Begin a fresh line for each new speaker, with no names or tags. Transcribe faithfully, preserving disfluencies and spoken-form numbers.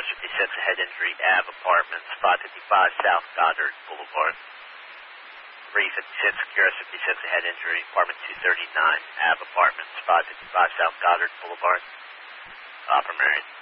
S fifty-six, a head injury, Ave Apartments, five fifty-five South Goddard Boulevard. three fifty-six, Q R S fifty-six, a head injury, apartment two thirty-nine, Ave Apartments, five fifty-five South Goddard Boulevard. Opera Marion.